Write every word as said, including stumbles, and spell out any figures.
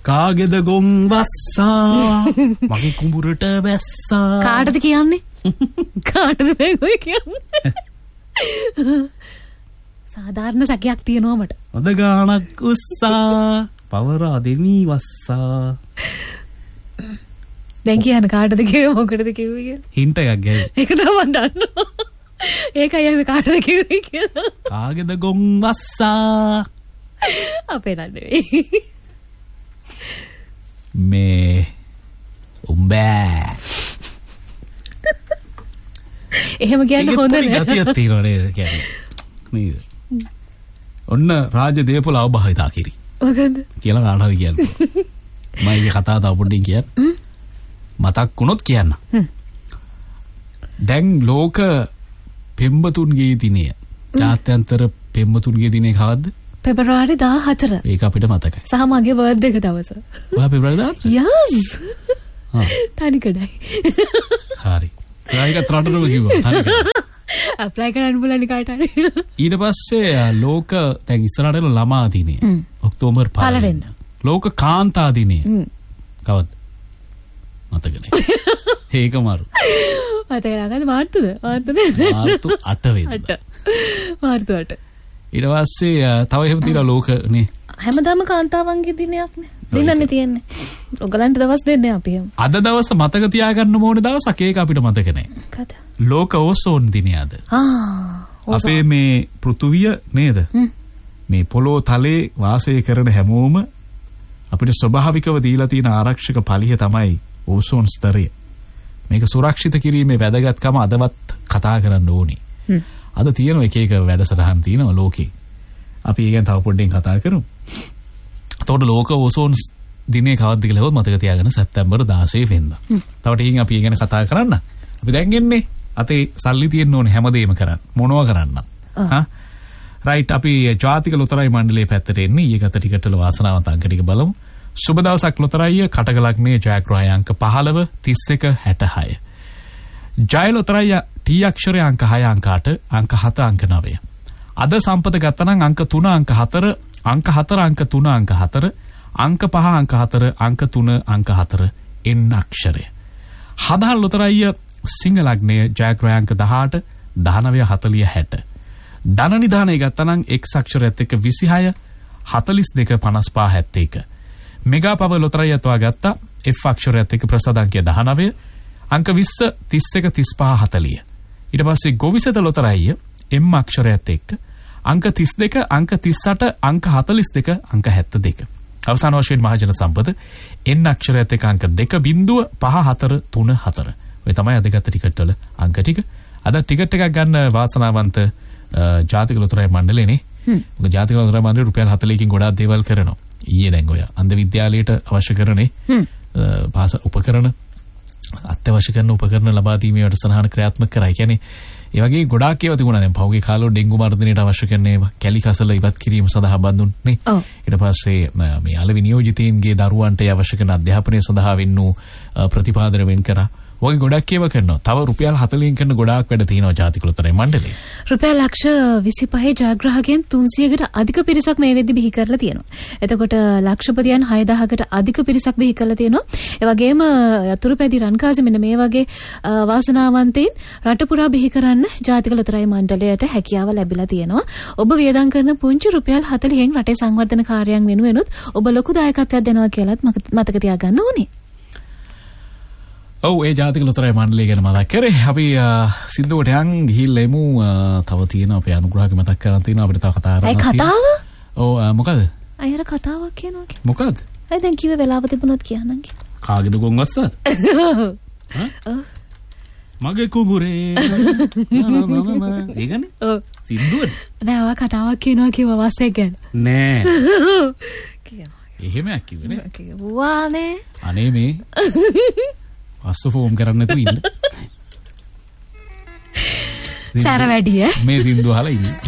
කාගෙද ගොන් වස්සා මගේ කුඹුරට වැස්සා. කාටද කියන්නේ? කාටද මේගොයි කියන්නේ? සාධාරණ සැකයක් තියෙනවා මට. අද ගානක් උස්සා පවරා දෙමි වස්සා. දැන් කියන්න කාටද කිව්වේ මොකටද කිව්වේ කියලා? හින්ට් එකක් ගෑවේ. ඒක තමයි මම දන්නවා. ඒකයි අපි කාටද කිව්වේ කියලා. කාගෙද ගොන් වස්සා අපේ නඩේ මේ උඹෑ එහෙම කියන්න හොඳ නෑ. ගතියක් තියෙනවා නේද කියන්නේ. නේද? ඔන්න රාජ දේපොළ අවබෝධිතා කිරි. මොකද? කියලා කාටද කියන්නේ. මම මේ කතාව තව පොඩ්ඩින් කියන්න. මතක් වුණොත් කියන්න. දැන් ලෝක පෙම්බතුන්ගේ දිනය. ජාත්‍යන්තර පෙම්බතුන්ගේ දිනේ කවද්ද? පෙබරවාරි දාහතර. ඒක අපිට මතකයි. සහ මගේ බර්ත්ඩේ එක දවස. ඔයා පෙබරවාරි දාහතර? යස්. හා. තනිකඩයි. හරි. ඒක තරටරම කිව්වා. තනිකඩ. අප්ලයි කරන්න බලන්නේ කාට හරි. ඊට පස්සේ ලෝක දැන් ඉස්සරහට ළමා දිනය. ඔක්තෝබර් පළවෙනිදා. ලෝක කාන්තා දිනය. කවද්ද? මතක නැහැ. ඒක මාරු. මතක නැගද මාර්තුද? මාර්තුද? මාර්තු අට වෙනිදා. මාර්තු අට. ඊට පස්සේ තව එහෙම තියෙනවා ලෝකනේ. හැමදාම කාන්තාවන්ගේ දිනයක් නේ. දිනන්නේ තියෙන්නේ. ඔයගලන්ට දවස් දෙන්නේ අපි එහෙම. අද දවස මතක තියාගන්න ඕනේ දවසක් ඒක අපිට මතක නැහැ. කද? ලෝක ඕසෝන් දිනය අද. ආ. අපේ මේ පෘථුවිය නේද? මේ පොළොව තලයේ වාසය කරන හැමෝම අපිට ස්වභාවිකව දීලා තියෙන ආරක්ෂක පලිය තමයි ඕසෝන් ස්තරය. මේක සුරක්ෂිත කිරීමේ වැදගත්කම අදවත් කතා කරන්න ඕනේ. අද තියෙන එක එක වැඩසටහන් තියෙනවා ලෝකේ. අපි ඒ ගැන තව පොඩ්ඩෙන් කතා කරමු. එතකොට ලෝක ඕසෝන් දිනේ කවද්ද කියලා හොත් මතක තියාගන්න සැප්තැම්බර් දාසය වෙනිදා. තව ටිකකින් අපි ඒ ගැන කතා කරන්න. අපි දැන් එන්නේ අතේ සල්ලි තියෙන්න ඕනේ හැමදේම කරන්න. මොනවා කරන්නත්. හා රයිට් අපි ජාතික ලොතරැයි මණ්ඩලයේ පැත්තට එන්නේ. ඊගත ටිකට් වල වාසනාවන්ත අංක ටික බලමු. සුබ දවසක් ලොතරැයිය කටක ලග්නයේ ජයග්‍රහය අංක පහළව තිස් එක හැටහය. ජය ලොතරැයිය ටී අක්ෂරය අංක හය අංක අට අංක හත අංක නවය. අද සම්පත ගත්තනම් අංක තුන අංක හතර අංක හතර අංක තුන අංක හතර අංක පහ අංක හතර අංක තුන අංක හතර එන් අක්ෂරය. හදහල් ලොතරැයිය සිංහ ලග්නයේ ජයග්‍රහය අංක දහඅට දහනවය හතලිය හැට. ධන නිධානය ගත්තනම් එක්ස් අක්ෂරයත් එක්ක විසිහය හතලිස් දෙක පනස් පහ හැත්තෑ එක. මෙගා පව ලොතරැයිය තෝරා ගත්තා එෆ් අක්ෂරයත් එක්ක ප්‍රසාද අංකය දහනවය අංක විස්ස තිස් එක තිස් පහ හතලිය. ඊට පස්සේ ගොවිසද ලොතරැයිය එම් අක්ෂරයත් එක්ක අංක තිස් දෙක අංක තිස් අට අංක හතලිස් දෙක අංක හැත්තෑ දෙක. අවසාන වශයෙන් මහජන සම්පත එන් අක්ෂරයත් එක්ක අංක දෙක බිංදුව පහ හතර තුන හතර. ඔය තමයි අද ගත්ත ටිකට් වල අංක ටික. අද ටිකට් එකක් ගන්න වාසනාවන්ත ජාතික ලොතරැයි මණ්ඩලයනේ. මොකද ජාතික ලොතරැයි මණ්ඩලය රුපියල් හතලිහකින් ගොඩාක් දේවල් කරනවා. ඊයේ දැන් ඔය අන්ධ විද්‍යාලයට අවශ්‍ය කරනේ භාෂා උපකරණ අත්‍යවශ්‍ය කරන උපකරණ ලබා දීමේ වැඩසටහන ක්‍රියාත්මක කරා. ඒ කියන්නේ ඒ වගේ ගොඩාක් ඒවා තිබුණා. දැන් පහුගිය කාලවල ඩෙන්ගු මර්ධනයට අවශ්‍ය කරන ඒවා කැලි කසල ඉවත් කිරීම සඳහා බඳුන්නේ. ඊට පස්සේ මේ අලෙවි නියෝජිතයින්ගේ දරුවන්ට අවශ්‍ය කරන අධ්‍යාපනය සඳහා වෙන්නු ප්‍රතිපාදන වෙන් කරා. ඔය ගොඩක් ඒවා කරනවා. තව රුපියල් හතලිහකින් කරන ගොඩාක් වැඩ තියෙනවා ජාතික ලොතරැයි මණ්ඩලයේ. රුපියල් ලක්ෂ විසිපහේ ජයග්‍රාහකයන් තුන්සියයකට අධික පිරිසක් මේ වෙද්දි බිහි කරලා තියෙනවා. එතකොට ලක්ෂපතියන් හයදහකට අධික පිරිසක් බිහි කරලා තියෙනවා. ඒ වගේම යතුරුපැදි රන්කාසි මෙන්න මේ වගේ වාසනාවන්තයින් රට පුරා බිහි කරන්න ජාතික ලොතරැයි මණ්ඩලයට හැකියාව ලැබිලා තියෙනවා. ඔබ වියදම් කරන පුංචි රුපියල් හතලිහෙන් රටේ සංවර්ධන කාර්යයන් වෙනුවෙනුත් ඔබ ලොකු දායකත්වයක් දෙනවා කියලාත් මතක තියාගන්න ඕනේ. ඔව් ඒ ජාතික ලොතරැයි මණ්ඩලය ගැන මතක් කරේ. අපි සින්දුවට යන් ගිහිල්ලා එමු. තව තියෙන අපේ අනුග්‍රහක මතක් කරන් තියෙනවා අපිට තව කතා කරන්න තියෙනවා. ඒ කතාව? ඔව් මොකද? අයර කතාවක් කියනවා කිය. මොකද? අය දැන් කිව්වේ වෙලාව තිබුණොත් කියන්නම් කිය. කාගේද ගොන් වස්සත්? ඔව්. මගේ කුඹුරේ. ඒකනේ? ඔව්. සින්දුවද? නෑ ඔයා කතාවක් කියනවා කිව්වා වස්සේ ගැන. නෑ. කියනවා. එහෙමයක් කිව්වේ නේ. කිව්වානේ. අනේ මේ අස්සු ෆෝම් කරන්න නැතුව ඉන්න. සැර වැඩිය. මේ සින්දුව අහලා ඉන්න.